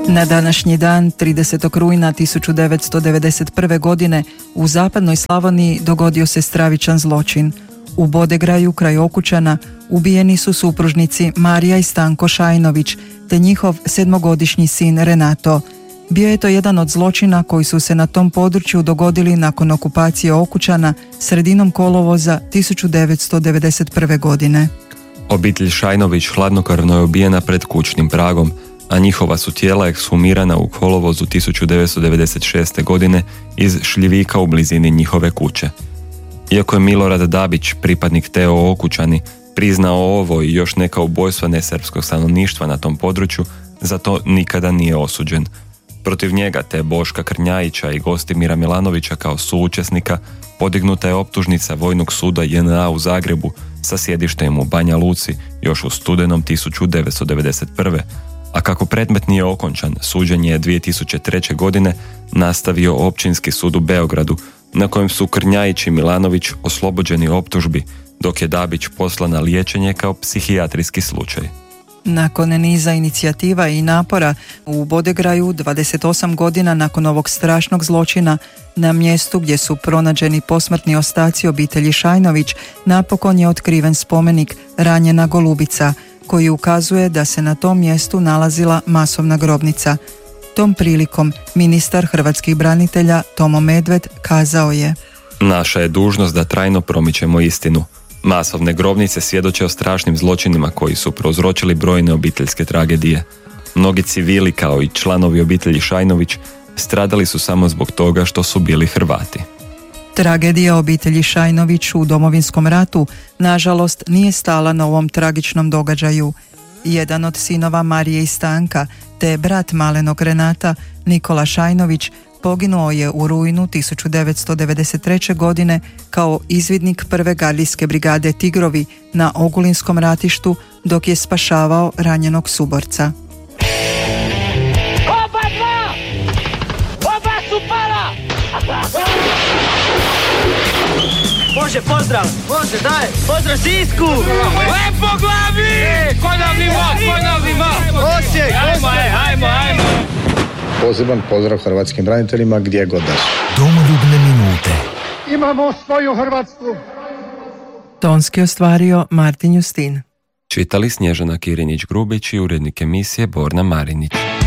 Na današnji dan, 30. rujna 1991. godine, u zapadnoj Slavoniji dogodio se stravičan zločin. U Bodegraju, kraj Okučana, ubijeni su supružnici Marija i Stanko Šajnović, te njihov 7-godišnji sin Renato. Bio je to jedan od zločina koji su se na tom području dogodili nakon okupacije Okučana sredinom kolovoza 1991. godine. Obitelj Šajnović hladnokrvno je ubijena pred kućnim pragom, a njihova su tijela ekshumirana u kolovozu 1996. godine iz šljivika u blizini njihove kuće. Iako je Milorad Dabić, pripadnik TO Okučani, priznao ovo i još neka ubojstva nesrpskog stanovništva na tom području, za to nikada nije osuđen. Protiv njega te Boška Krnjajića i Gostimira Milanovića kao suučesnika podignuta je optužnica Vojnog suda JNA u Zagrebu sa sjedištem u Banja Luci još u studenom 1991. A kako predmet nije okončan, suđenje je 2003. godine nastavio Općinski sud u Beogradu, na kojem su Krnjajić i Milanović oslobođeni optužbi, dok je Dabić poslan na liječenje kao psihijatrijski slučaj. Nakon niza inicijativa i napora u Bodegraju, 28 godina nakon ovog strašnog zločina, na mjestu gdje su pronađeni posmrtni ostaci obitelji Šajnović, napokon je otkriven spomenik Ranjena golubica, koji ukazuje da se na tom mjestu nalazila masovna grobnica. Tom prilikom ministar hrvatskih branitelja Tomo Medved kazao je: Naša je dužnost da trajno promičemo istinu. Masovne grobnice svjedoče o strašnim zločinima koji su prouzročili brojne obiteljske tragedije. Mnogi civili kao i članovi obitelji Šajnović stradali su samo zbog toga što su bili Hrvati. Tragedija obitelji Šajnović u Domovinskom ratu, nažalost, nije stala na ovom tragičnom događaju. Jedan od sinova Marije i Stanka, te brat malenog Renata, Nikola Šajnović, poginuo je u rujnu 1993. godine kao izvidnik prve gardijske brigade Tigrovi na Ogulinskom ratištu dok je spašavao ranjenog suborca. Oba su pala! Može, pozdrav! Može, daj! Pozdrav Sisku! Lepo glavi! Konavni most! Osijek! Ajmo! Poseban pozdrav hrvatskim braniteljima gdje god da su. Domoljubne minute. Imamo svoju Hrvatsku. Tonski ostvario Martin Justin. Čitali Snježana Kirinić-Grubić i urednik emisije Borna Marinić.